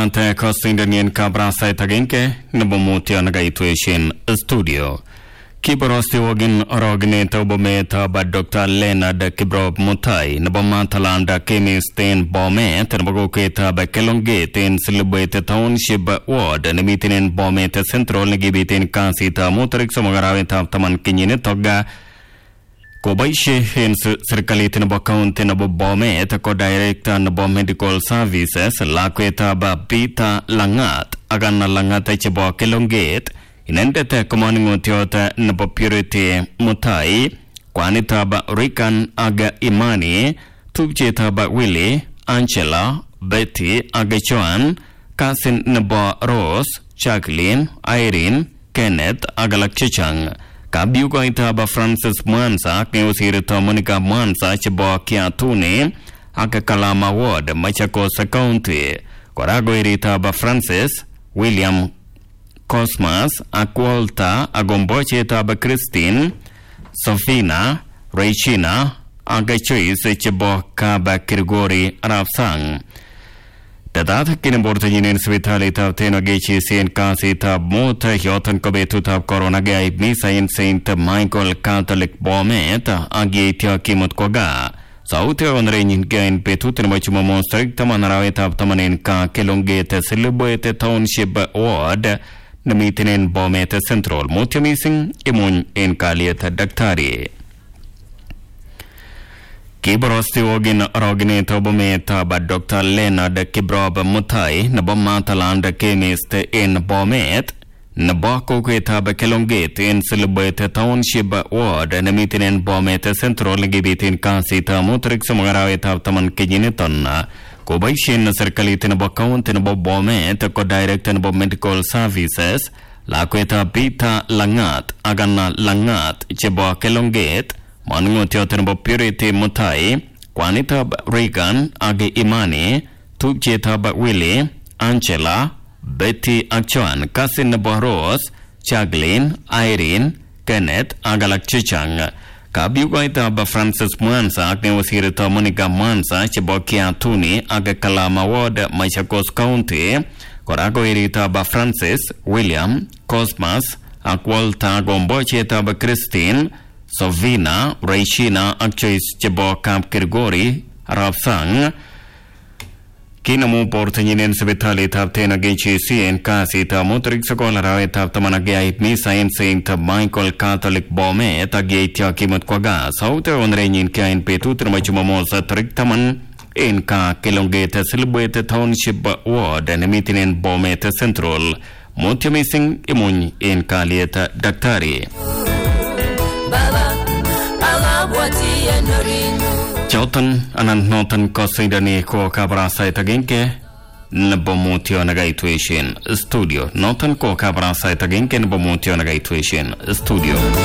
Asante kwa Sindanian Cabrasa Tagenke, Nabomutia Nagaituation Studio. Kiborosti wagin Rogneta Bometa by Dr. Leonard Kibrob Mutai, Nabomatalanda Kemistain Bomet, and Bogoketa by Kelongate in Celebrated Township Ward, and a meeting in Bomet Central Nigibitin Kansita, Motorix Mogaravita Taman Kinyin Toga. Kobaishe hens serikali na county na Bomet ko director na medical services lakweta ba Pita Langat agana Langat chebo Kelongate inendete commanding tiota na Purity Mutai kwanita ba Rican aga Imani tubjeta ba Willie Angela Betty aga Joan Kasin na Rose Jacqueline Irene Kenneth aga Lakchichang Kabiu ko itaba Francis Mwansa kayosirito Monica Mwansa chebo Kiatuni akakalama ward Machakos County korago iritaba Francis William Cosmas Akwalta agomboche itaba Christine Sofina Reichina agachoise chebo Kaba Kirgori Rafsang Data Kinborta Union Svitali Tab Teno Gachi Saint Kasi Tab Mota Hyotan Kobetu Tab Corona Gai Misa in Saint Michael Catholic Bomet Agitia Kimut Koga Sauti on Rain Gain Petut and Machuma Monster Tamanarawe Tab Tamanin Ka Kelongate Celebrate Township Ward Namitin in Bomet Central Motia Missing Imun in Kalieta Daktari Kiborosti wagin Rogneta Bometa by Dr. Leonard Kibrob Mutai, Nabomataland chemist in Bomet, Nabako Kweta by Kelongate in Celebrate Township Ward, and a meeting in Bomet Central Gibitin Kansita, Motrix Mogaraweta Taman Kijiniton, Kobaishin Circulating about Count and Bob Bomet, co direct and medical services, Lakweta Pita Langat, Agana Langat, Chebo Kelongate. Manungo Tiotenbo Purity Mutai, Quanita Regan, Agi Imani, Tubjeta Willie, Angela, Betty Achuan, Kasin Boros, Jacqueline, Irene, Kenneth, Agalak Chichang, Kabugaita ba Francis Mwansa, Agneosirita Monica Mwansa, Chibokia Tuni, Agakalama Ward, Machakos County, Korago Irita ba Francis, William, Cosmas, Akwalta Gombocheta ba Christine, Sofina, Reichina, Akchois Chebo Camp Kirgori, Rapsang, Kinamu Portanyin Svitali Taptena Gachi and Kasita, Motrix Colara Taptamanagai, Misa in Saint Michael Catholic Bomet, Agatia Kimut Kwaga, South on Rainin Kain Petutra Machumosa Trictaman, in Ka Kelongate Celebrated Township Ward and a meeting in Bomet Central, Motia Missing Imun in Kalieta Daktari. Chotan anan notan kosidani ko kabrasa itagenke nabomutio nagaituation studio notan ko kabrasa itagenke nabomutio nagaituation studio